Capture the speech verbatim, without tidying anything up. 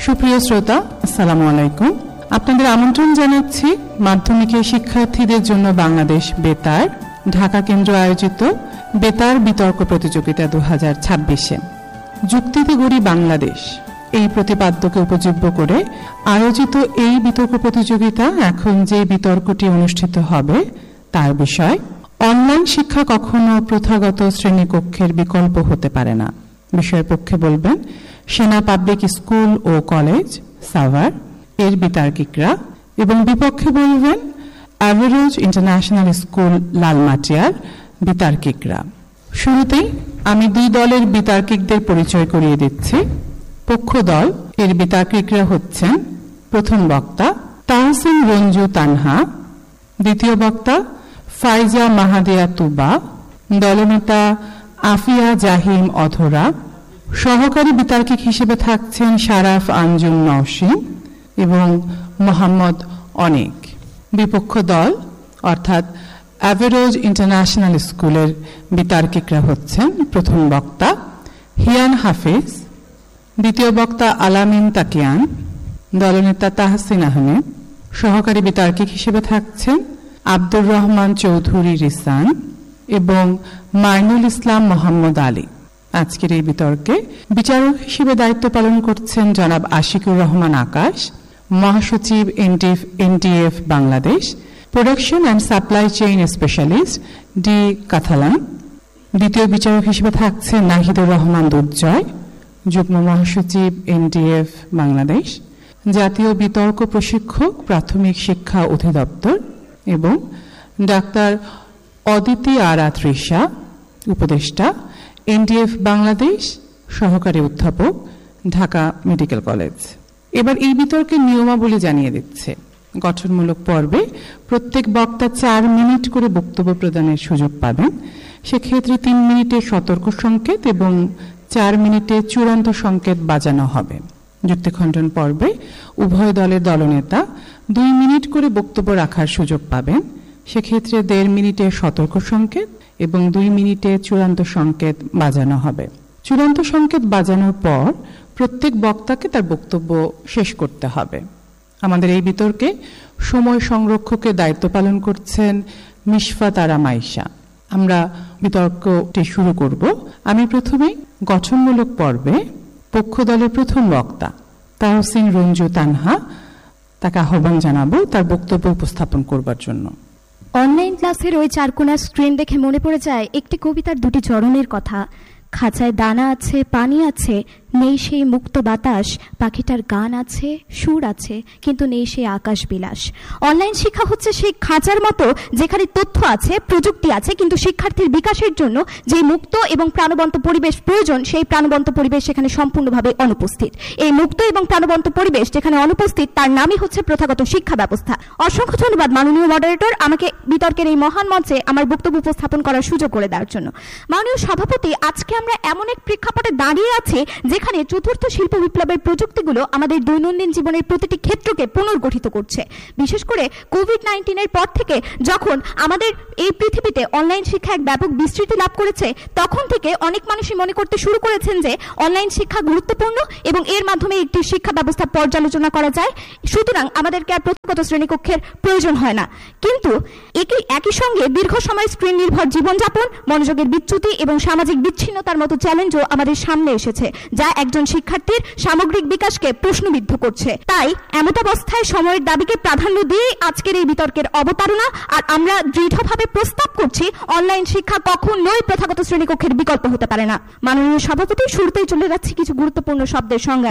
সুপ্রিয় শ্রোতা, আসসালামু আলাইকুম। আপনাদের আমন্ত্রণ জানাচ্ছি মাধ্যমিকের শিক্ষার্থীদের জন্য বাংলাদেশ বেতার ঢাকা কেন্দ্র আয়োজিত বেতার বিতর্ক প্রতিযোগিতা দু হাজার ছাব্বিশে যুক্তিতে গড়ি বাংলাদেশ এই প্রতিপাদ্যকে উপজীব্য করে আয়োজিত এই বিতর্ক প্রতিযোগিতা এখন যে বিতর্কটি অনুষ্ঠিত হবে তার বিষয় অনলাইন শিক্ষা কখনো প্রথাগত শ্রেণীকক্ষের বিকল্প হতে পারে না। বিষয়ের পক্ষে বলবেন সেনা পাবলিক স্কুল ও কলেজ সাভার এর বিতার্কিকরা এবং বিপক্ষে বলবেন অ্যাভারেজ ইন্টারন্যাশনাল স্কুল লালমাটিয়ার বিতার্কিকরা। শুরুতেই আমি দুই দলের বিতার্কিকদের পরিচয় করিয়ে দিচ্ছি। পক্ষ দল এর বিতার্কিকরা হচ্ছেন প্রথম বক্তা তাহসিন রঞ্জু তানহা, দ্বিতীয় বক্তা ফাইজা মাহাদিয়া তুবা, দলনেতা আফিয়া জাহিম অধরা, সহকারী বিতার্কিক হিসেবে থাকছেন শারাফ আঞ্জুম নওশিন এবং মোহাম্মদ অনেক। বিপক্ষ দল অর্থাৎ অ্যাভারেজ ইন্টারন্যাশনাল স্কুলের বিতার্কিকরা হচ্ছেন প্রথম বক্তা হিয়ান হাফিজ, দ্বিতীয় বক্তা আলামিন তাকিয়ান, দলনেতা তাহসিন আহমেদ, সহকারী বিতার্কিক হিসেবে থাকছেন আব্দুর রহমান চৌধুরী রিসান এবং মাইনুল ইসলাম মোহাম্মদ আলী। আজকের এই বিতর্কে বিচারক হিসেবে দায়িত্ব পালন করছেন জনাব আশিকুর রহমান আকাশ, মহাসচিব NTF Bangladesh, production and supply chain specialist D কাথালান। দ্বিতীয় বিচারক হিসেবে থাকছেন নাহিদুর রহমান দুর্জয়, যুগ্ম মহাসচিব এনটিএফ বাংলাদেশ, জাতীয় বিতর্ক প্রশিক্ষক প্রাথমিক শিক্ষা অধিদপ্তর, এবং ডাক্তার অদিতি আরা তৃষা, উপদেষ্টা এনটিএফ বাংলাদেশ, সহকারী অধ্যাপক ঢাকা মেডিকেল কলেজ। এবার এই বিতর্কের নিয়মাবলী জানিয়ে দিচ্ছে। গঠনমূলক পর্বে প্রত্যেক বক্তা চার মিনিট করে বক্তব্য প্রদানের সুযোগ পাবেন। সেক্ষেত্রে তিন মিনিটে সতর্ক সংকেত এবং চার মিনিটে চূড়ান্ত সংকেত বাজানো হবে। যুক্তিখণ্ডন পর্বে উভয় দলের দলনেতা দুই মিনিট করে বক্তব্য রাখার সুযোগ পাবেন। সেক্ষেত্রে দেড় মিনিটে সতর্ক সংকেত এবং দুই মিনিটে চূড়ান্ত সংকেত বাজানো হবে। চূড়ান্ত সংকেত বাজানোর পর প্রত্যেক বক্তাকে তার বক্তব্য শেষ করতে হবে। আমাদের এই বিতর্কে সময় সংরক্ষকের দায়িত্ব পালন করছেন মিশফা তারা মাইশা। আমরা বিতর্কটি শুরু করব। আমি প্রথমেই গঠনমূলক পর্বে পক্ষ দলের প্রথম বক্তা তাহসিন রঞ্জু তানহা তাকে আহ্বান জানাবো তার বক্তব্য উপস্থাপন করবার জন্য। অনলাইন ক্লাসের ওই চারকোনার স্ক্রিন দেখে মনে পড়ে যায় একটি কবিতার দুটি চরণের কথা। খাঁচায় দানা আছে, পানি আছে, নেই সেই মুক্ত বাতাস, পাখিটার গান আছে, সুর আছে, কিন্তু নেই সেই আকাশ বিলাস। অনলাইন শিক্ষা হচ্ছে সেই খাঁচার মতো যেখানে তথ্য আছে, প্রযুক্তি আছে, কিন্তু শিক্ষার্থীর বিকাশের জন্য যে মুক্ত এবং প্রাণবন্ত পরিবেশ প্রয়োজন সেই প্রাণবন্ত পরিবেশ সেখানে সম্পূর্ণভাবে অনুপস্থিত। এই মুক্ত এবং প্রাণবন্ত পরিবেশ যেখানে অনুপস্থিত তার নামই হচ্ছে প্রথাগত শিক্ষা ব্যবস্থা। অসংখ্য ধন্যবাদ মাননীয় মডারেটর আমাকে বিতর্কের এই মহান মঞ্চে আমার বক্তব্য উপস্থাপন করার সুযোগ করে দেওয়ার জন্য। মাননীয় সভাপতি, আজকে আমরা এমন এক প্রেক্ষাপটে দাঁড়িয়ে আছি যেখানে চতুর্থ শিল্প বিপ্লবের প্রযুক্তিগুলো আমাদের দৈনন্দিন জীবনের প্রতিটি ক্ষেত্রকে পুনর্গঠিত করছে। বিশেষ করে কোভিড নাইন্টিনের পর থেকে যখন আমাদের এই পৃথিবীতে অনলাইন শিক্ষা এক ব্যাপক বিস্তৃতি লাভ করেছে, তখন থেকে অনেক মানুষই মনে করতে শুরু করেছেন যে অনলাইন শিক্ষা গুরুত্বপূর্ণ এবং এর মাধ্যমে একটি শিক্ষা ব্যবস্থা পর্যালোচনা করা যায়, সুতরাং আমাদেরকে আর প্রথাগত শ্রেণীকক্ষের প্রয়োজন হয় না। কিন্তু একই একই সঙ্গে দীর্ঘ সময় স্ক্রিন নির্ভর জীবনযাপন, মনোযোগের বিচ্যুতি এবং সামাজিক বিচ্ছিন্নতার মতো চ্যালেঞ্জও আমাদের সামনে এসেছে, যা একজন শিক্ষার্থীর সামগ্রিক বিকাশকে প্রশ্নবিদ্ধ করছে। তাই এমতাবস্থায় সময়ের দাবিকে প্রাধান্য দিয়ে আজকের এই বিতর্কের অবতারণা। আর আমরা দৃঢ়ভাবে প্রস্তাব করছি অনলাইন শিক্ষা কখনোই প্রথাগত শ্রেণীকক্ষের বিকল্প হতে পারে না। মাননীয় সভাপতি, শুরুতেই চলে যাচ্ছি কিছু গুরুত্বপূর্ণ শব্দের সংজ্ঞা।